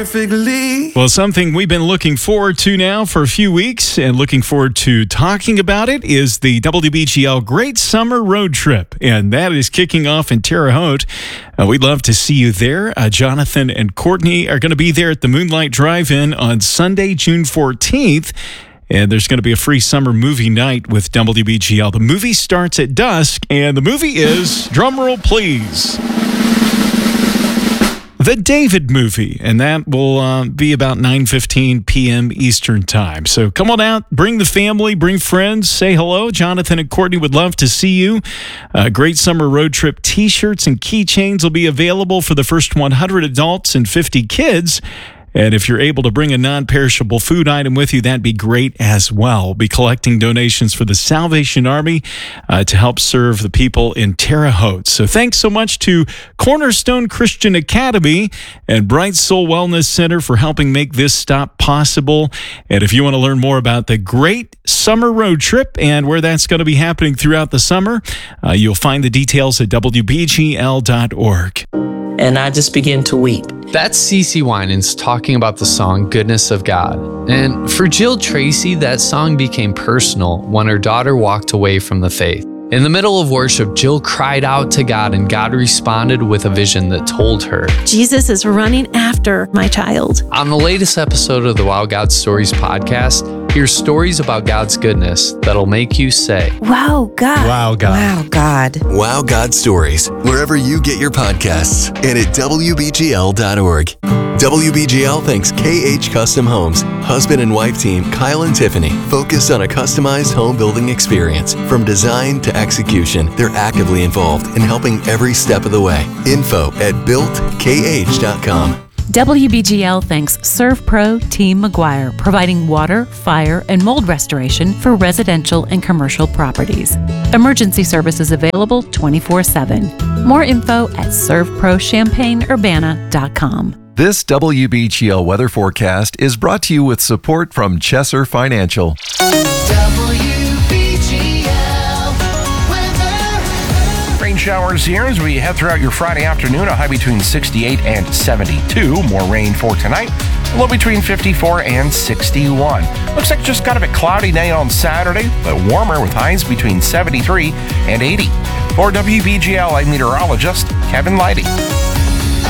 Well, something we've been looking forward to now for a few weeks and looking forward to talking about it is the WBGL Great Summer Road Trip. And that is kicking off in Terre Haute. We'd love to see you there. Jonathan and Courtney are going to be there at the Moonlight Drive-In on Sunday, June 14th. And there's going to be a free summer movie night with WBGL. The movie starts at dusk, and the movie is, drumroll please, The David Movie, and that will be about 9:15 p.m. Eastern Time. So come on out, bring the family, bring friends, say hello. Jonathan and Courtney would love to see you. Great Summer Road Trip t-shirts and keychains will be available for the first 100 adults and 50 kids. And if you're able to bring a non-perishable food item with you, that'd be great as well. We'll be collecting donations for the Salvation Army to help serve the people in Terre Haute. So thanks so much to Cornerstone Christian Academy and Bright Soul Wellness Center for helping make this stop possible. And if you want to learn more about the Great Summer Road Trip and where that's going to be happening throughout the summer, you'll find the details at WBGL.org. And I just began to weep. That's CeCe Winans talking about the song Goodness of God. And for Jill Tracy, that song became personal when her daughter walked away from the faith. In the middle of worship, Jill cried out to God, and God responded with a vision that told her, Jesus is running after my child. On the latest episode of the Wow God Stories podcast, hear stories about God's goodness that'll make you say, Wow, God. Wow, God. Wow, God. Wow God Stories, wherever you get your podcasts, and at WBGL.org. WBGL thanks KH Custom Homes, husband and wife team Kyle and Tiffany, focused on a customized home building experience. From design to execution, they're actively involved in helping every step of the way. Info at builtkh.com. WBGL thanks ServPro Team McGuire, providing water, fire, and mold restoration for residential and commercial properties. Emergency services available 24/7. More info at servprochampaignurbana.com. This WBGL weather forecast is brought to you with support from Chesser Financial. Rain showers here as we head throughout your Friday afternoon, a high between 68 and 72. More rain for tonight, a low between 54 and 61. Looks like just kind of a cloudy day on Saturday, but warmer with highs between 73 and 80. For WBGL, I'm meteorologist Kevin Leidy.